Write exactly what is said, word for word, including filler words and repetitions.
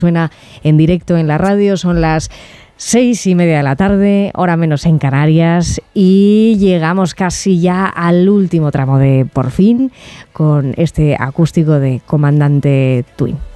Suena en directo en la radio, son las seis y media de la tarde, hora menos en Canarias, y llegamos casi ya al último tramo de Por Fin con este acústico de Comandante Twin.